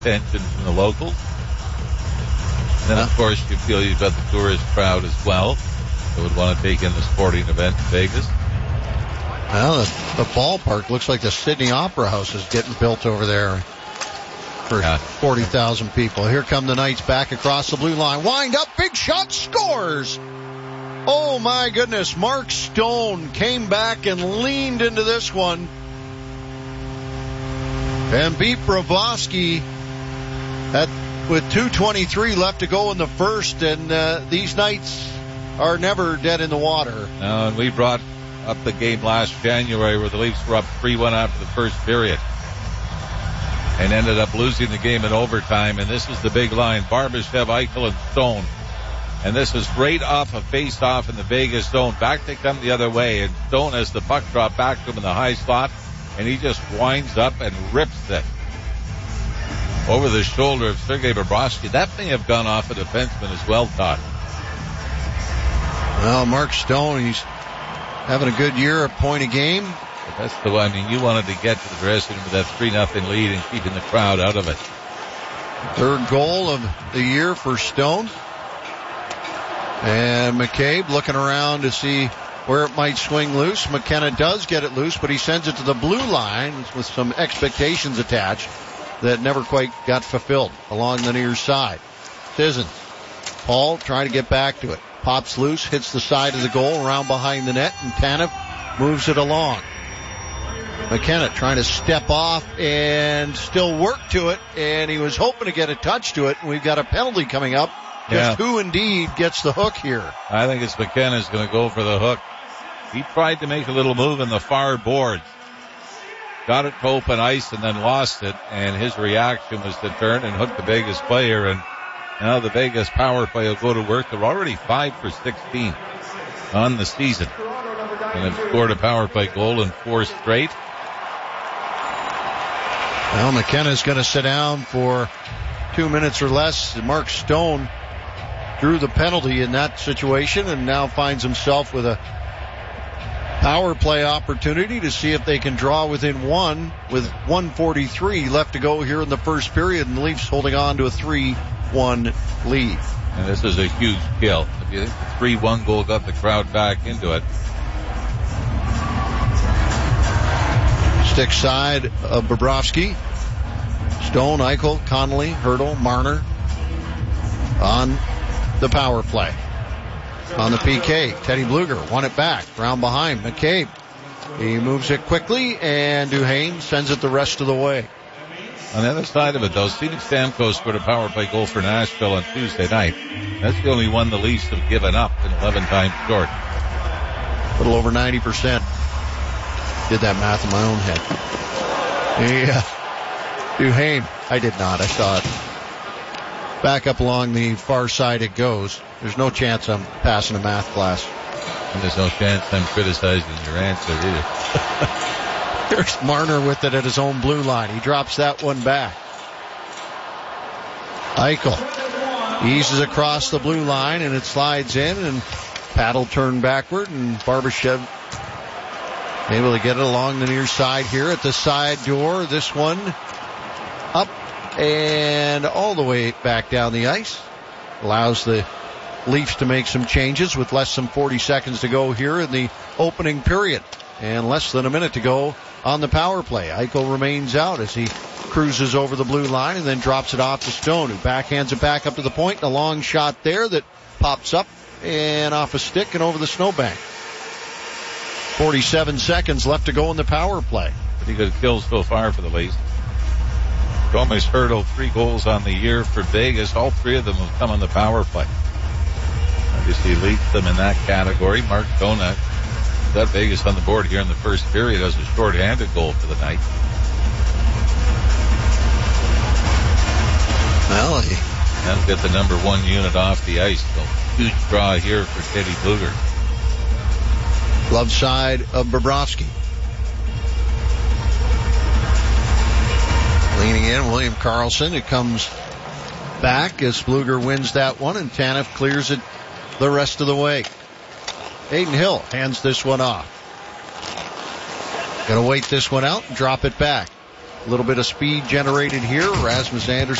attention from the locals. And then, of course, you feel you've got the tourist crowd as well that would want to take in the sporting event in Vegas. Well, the ballpark looks like the Sydney Opera House is getting built over there for 40,000 people. Here come the Knights back across the blue line. Wind up, big shot, scores! Oh, my goodness. Mark Stone came back and leaned into this one and beat Bobrovsky with 2:23 left to go in the first, and these Knights are never dead in the water. And we brought up the game last January where the Leafs were up 3-1 after the first period and ended up losing the game in overtime. And this is the big line, Barbashev, Eichel, and Stone. And this is right off a face-off in the Vegas zone. Back they come the other way, and Stone has the puck drop back to him in the high slot, and he just winds up and rips it over the shoulder of Sergei Bobrovsky. That may have gone off a defenseman as well, Todd. Well, Mark Stone, he's having a good year, a point a game. But that's the one. I mean, you wanted to get to the dressing room with that 3-0 lead and keeping the crowd out of it. Third goal of the year for Stone. And McCabe looking around to see where it might swing loose. McKenna does get it loose, but he sends it to the blue line with some expectations attached that never quite got fulfilled along the near side. Sissons. Paul trying to get back to it. Pops loose, hits the side of the goal, around behind the net, and Tanev moves it along. McKenna trying to step off and still work to it, and he was hoping to get a touch to it, and we've got a penalty coming up. Just who indeed gets the hook here? I think it's McKenna's going to go for the hook. He tried to make a little move in the far boards. Got it to open ice and then lost it, and his reaction was to turn and hook the Vegas player, and now the Vegas power play will go to work. They're already 5 for 16 on the season, and have scored a power play goal in 4 straight. Well, McKenna's going to sit down for 2 minutes or less. Mark Stone drew the penalty in that situation and now finds himself with a power play opportunity to see if they can draw within one with 1:43 left to go here in the first period, and the Leafs holding on to a 3-1 lead. And this is a huge kill. If you think the 3-1 goal got the crowd back into it. Stick side of Bobrovsky. Stone, Eichel, Connolly, Hertl, Marner on the power play. On the PK, Teddy Bluger won it back. Round behind, McCabe. He moves it quickly, and Duhaime sends it the rest of the way. On the other side of it, though, Steven Stamkos scored a power play goal for Nashville on Tuesday night. That's the only one the Leafs have given up in 11 times short. A little over 90%. Did that math in my own head. Yeah. Duhaime. I did not. I saw it. Back up along the far side it goes. There's no chance I'm passing a math class. And there's no chance I'm criticizing your answer either. Here's Marner with it at his own blue line. He drops that one back. Eichel eases across the blue line, and it slides in, and paddle turn backward, and Barbashev able to get it along the near side here at the side door. This one up and all the way back down the ice. Allows the Leafs to make some changes with less than 40 seconds to go here in the opening period. And less than a minute to go on the power play. Eichel remains out as he cruises over the blue line and then drops it off to Stone, who backhands it back up to the point. And a long shot there that pops up and off a stick and over the snowbank. 47 seconds left to go in the power play. Pretty good kills so far for the Leafs. Thomas Hertl, 3 goals on the year for Vegas. All 3 of them have come on the power play. Obviously leads them in that category. Mark Stone got Vegas on the board here in the first period as a short-handed goal for the night. Well, and get the number 1 unit off the ice. So huge draw here for Teddy Bluger. Glove side of Bobrovsky. Leaning in, William Karlsson. It comes back as Bluger wins that one, and Tanev clears it the rest of the way. Aiden Hill hands this one off. Gonna wait this one out and drop it back. A little bit of speed generated here. Rasmus Anderson